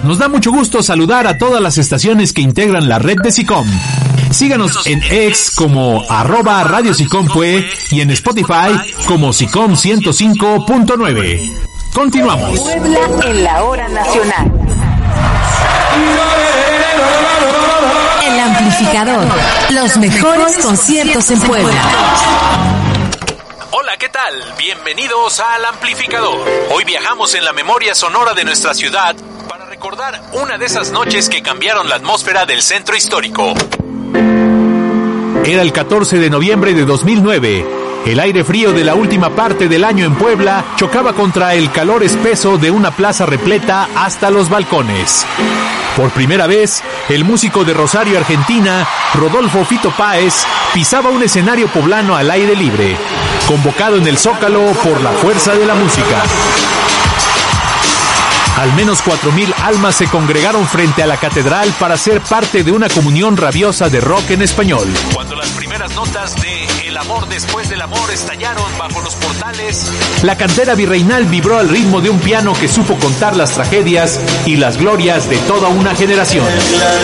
Nos da mucho gusto saludar a todas las estaciones que integran la red de SICOM. Síganos en X como @Radio SICOM Pue y en Spotify como SICOM 105.9. Continuamos. Puebla en la hora nacional. El amplificador. Los mejores conciertos en Puebla. Hola, ¿qué tal? Bienvenidos al Amplificador. Hoy viajamos en la memoria sonora de nuestra ciudad para recordar una de esas noches que cambiaron la atmósfera del centro histórico. Era el 14 de noviembre de 2009. El aire frío de la última parte del año en Puebla chocaba contra el calor espeso de una plaza repleta hasta los balcones. Por primera vez, el músico de Rosario, Argentina, Rodolfo Fito Páez, pisaba un escenario poblano al aire libre, convocado en el Zócalo por la fuerza de la música. Al menos 4,000 almas se congregaron frente a la catedral para ser parte de una comunión rabiosa de rock en español. Cuando las primeras notas de El amor después del amor estallaron bajo los portales, la cantera virreinal vibró al ritmo de un piano que supo contar las tragedias y las glorias de toda una generación.